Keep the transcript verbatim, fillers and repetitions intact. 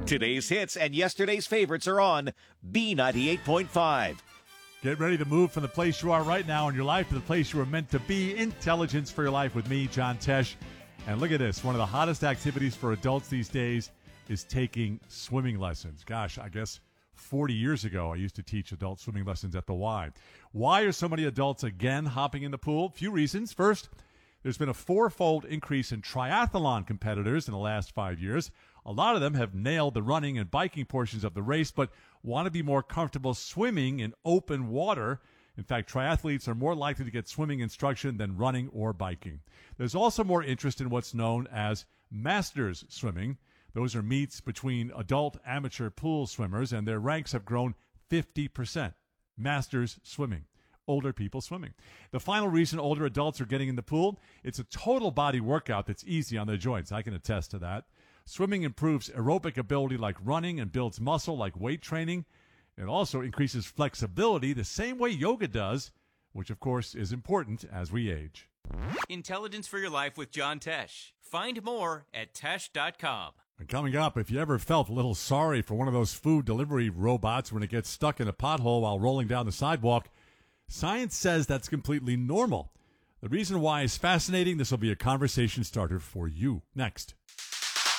Today's hits and yesterday's favorites are on B ninety-eight point five. Get ready to move from the place you are right now in your life to the place you were meant to be. Intelligence for Your Life with me, John Tesh. And look at this. One of the hottest activities for adults these days is taking swimming lessons. Gosh, I guess forty years ago, I used to teach adult swimming lessons at the Y. Why are so many adults again hopping in the pool? Few reasons. First, there's been a fourfold increase in triathlon competitors in the last five years. A lot of them have nailed the running and biking portions of the race, but want to be more comfortable swimming in open water. In fact, triathletes are more likely to get swimming instruction than running or biking. There's also more interest in what's known as masters swimming. Those are meets between adult amateur pool swimmers, and their ranks have grown fifty percent. Masters swimming. Older people swimming. The final reason older adults are getting in the pool, it's a total body workout that's easy on the joints. I can attest to that. Swimming improves aerobic ability like running and builds muscle like weight training. It also increases flexibility the same way yoga does, which of course is important as we age. Intelligence for Your Life with John Tesh. Find more at tesh dot com. And coming up, if you ever felt a little sorry for one of those food delivery robots when it gets stuck in a pothole while rolling down the sidewalk, science says that's completely normal. The reason why is fascinating. This will be a conversation starter for you. Next.